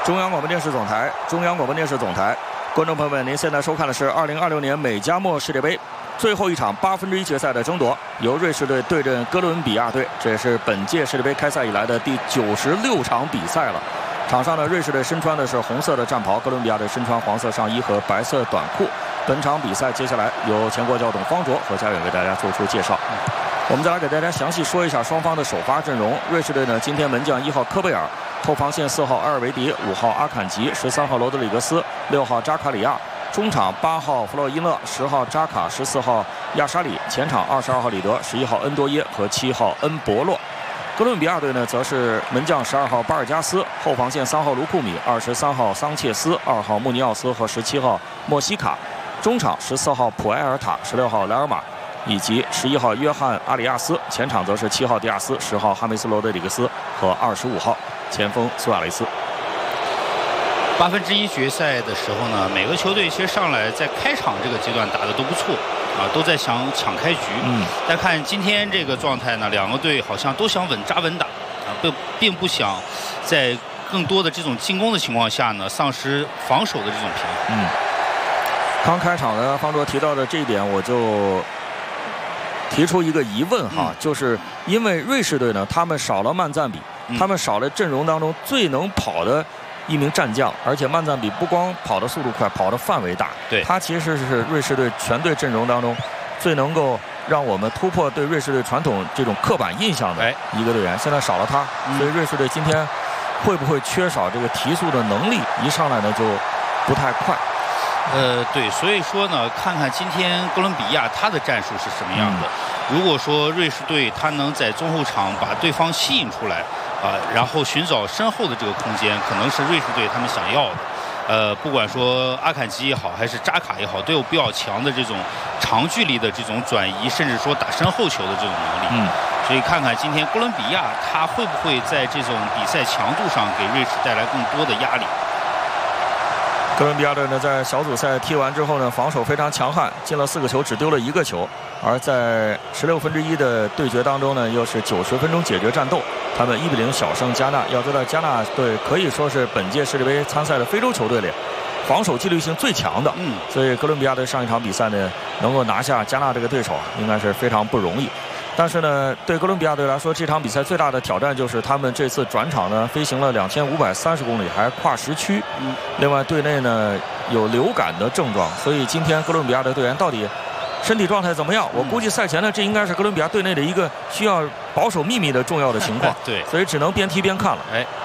中央广播电视总台，观众朋友们，您现在收看的是2026年美加墨世界杯最后一场1/8决赛的争夺，由瑞士队对阵哥伦比亚队，这也是本届世界杯开赛以来的第96场比赛了。场上呢，瑞士队身穿的是红色的战袍，哥伦比亚队身穿黄色上衣和白色短裤。本场比赛接下来由前国教董方卓和嘉远为大家做出介绍。我们再来给大家详细说一下双方的首发阵容。瑞士队呢，今天门将1号科贝尔，后防线4号阿尔维迪，5号阿坎吉，13号罗德里格斯，6号扎卡里亚，中场8号弗洛伊勒，10号扎卡，14号亚沙里，前场22号里德，11号恩多耶和7号恩博洛。哥伦比亚队呢，则是门将12号巴尔加斯，后防线3号卢库米，23号桑切斯，2号穆尼奥斯和17号莫西卡，中场14号普埃尔塔，16号莱尔马，以及11号约翰阿里亚斯，前场则是7号迪亚斯，10号哈梅斯罗德里格斯和25号前锋苏亚雷斯。 1/8决赛的时候呢，每个球队其实上来在开场这个阶段打得都不错啊，都在想抢开局。但看今天这个状态呢，两个队好像都想稳扎稳打啊，并不想在更多的这种进攻的情况下呢，丧失防守的这种平衡。 刚开场呢，方卓提到的这一点，我就提出一个疑问哈，就是因为瑞士队呢，他们少了曼赞比，他们少了阵容当中最能跑的一名战将，而且曼赞比不光跑的速度快，跑的范围大， 对， 他其实是瑞士队全队阵容当中最能够让我们突破对瑞士队传统这种刻板印象的一个队员。现在少了他，所以瑞士队今天会不会缺少这个提速的能力？一上来呢就不太快。 对，所以说呢，看看今天哥伦比亚他的战术是什么样的。如果说瑞士队他能在中后场把对方吸引出来然后寻找身后的这个空间，可能是瑞士队他们想要的。不管说阿坎吉也好，还是扎卡也好，都有比较强的这种长距离的这种转移，甚至说打身后球的这种能力。所以看看今天哥伦比亚他会不会在这种比赛强度上给瑞士带来更多的压力。 哥伦比亚队呢，在小组赛踢完之后呢，防守非常强悍，进了4个球，只丢了1个球。而在1/16的对决当中呢，又是90分钟解决战斗，他们1-0小胜加纳。要知道，加纳队可以说是本届世界杯参赛的非洲球队里防守纪律性最强的。所以哥伦比亚队上一场比赛呢，能够拿下加纳这个对手，应该是非常不容易。但是呢，对哥伦比亚队来说，这场比赛最大的挑战就是他们这次转场呢，飞行了2530公里，还跨时区。另外，队内呢有流感的症状，所以今天哥伦比亚的队员到底身体状态怎么样？我估计赛前呢，这应该是哥伦比亚队内的一个需要保守秘密的重要的情况。 对， 所以只能边踢边看了。